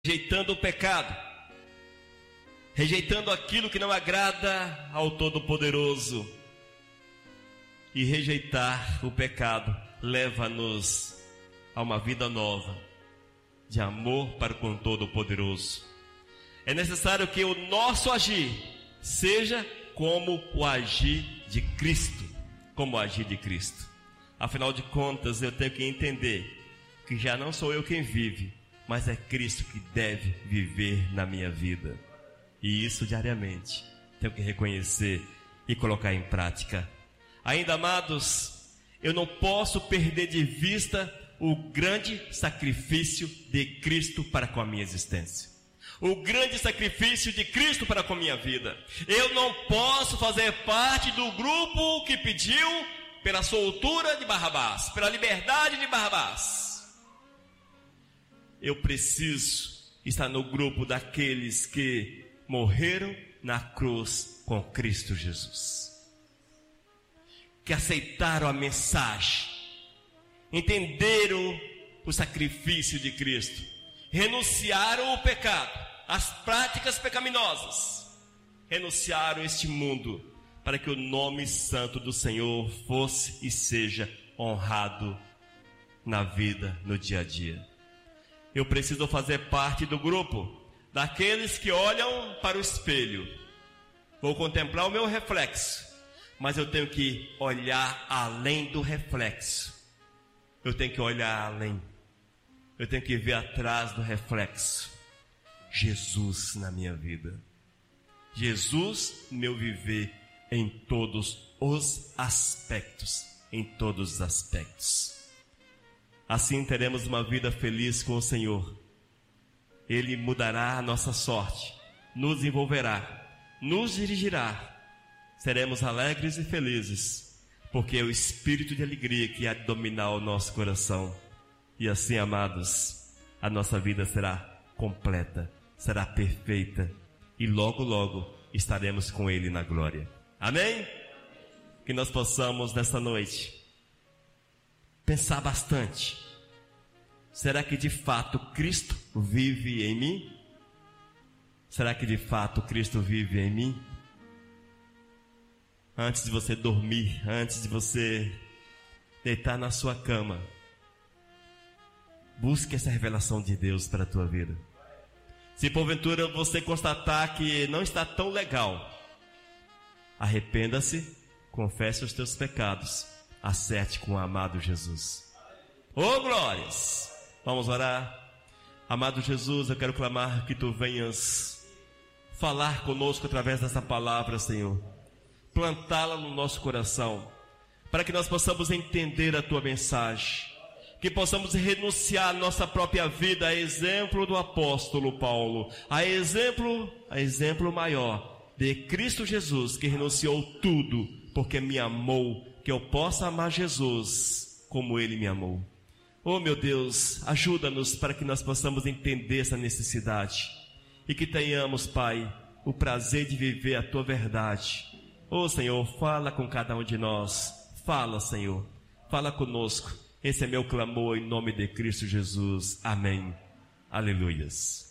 rejeitando o pecado, rejeitando aquilo que não agrada ao Todo-Poderoso. E rejeitar o pecado leva-nos a uma vida nova, de amor para com o Todo-Poderoso. É necessário que o nosso agir seja como o agir de Cristo, como o agir de Cristo. Afinal de contas, eu tenho que entender que já não sou eu quem vive, mas é Cristo que deve viver na minha vida. E isso diariamente tenho que reconhecer e colocar em prática. Ainda, amados, eu não posso perder de vista o grande sacrifício de Cristo para com a minha existência. O grande sacrifício de Cristo para com a minha vida. Eu não posso fazer parte do grupo que pediu pela soltura de Barrabás, pela liberdade de Barrabás. Eu preciso estar no grupo daqueles que morreram na cruz com Cristo Jesus, que aceitaram a mensagem, entenderam o sacrifício de Cristo, renunciaram ao pecado, às práticas pecaminosas, renunciaram a este mundo, para que o nome santo do Senhor fosse e seja honrado na vida, no dia a dia. Eu preciso fazer parte do grupo daqueles que olham para o espelho. Vou contemplar o meu reflexo, mas eu tenho que olhar além do reflexo. Eu tenho que olhar além. Eu tenho que ver atrás do reflexo Jesus na minha vida. Jesus, meu viver em todos os aspectos. Em todos os aspectos. Assim teremos uma vida feliz com o Senhor. Ele mudará a nossa sorte, nos envolverá, nos dirigirá. Seremos alegres e felizes, porque é o espírito de alegria que há de dominar o nosso coração. E assim, amados, a nossa vida será completa, será perfeita, e logo, logo estaremos com Ele na glória. Amém? Que nós possamos nessa noite pensar bastante. Será que de fato Cristo vive em mim? Será que de fato Cristo vive em mim? Antes de você dormir, antes de você deitar na sua cama, busque essa revelação de Deus para a tua vida. Se porventura você constatar que não está tão legal, arrependa-se, confesse os teus pecados, acerte com o amado Jesus. Oh glórias! Vamos orar. Amado Jesus, eu quero clamar que Tu venhas falar conosco através dessa palavra, Senhor. Plantá-la no nosso coração, para que nós possamos entender a Tua mensagem, que possamos renunciar à nossa própria vida, a exemplo do apóstolo Paulo, a exemplo maior de Cristo Jesus, que renunciou tudo, porque me amou, que eu possa amar Jesus como Ele me amou. Oh meu Deus, ajuda-nos para que nós possamos entender essa necessidade, e que tenhamos, Pai, o prazer de viver a Tua verdade. Oh Senhor, fala com cada um de nós, fala Senhor, fala conosco. Esse é meu clamor em nome de Cristo Jesus, amém, aleluias.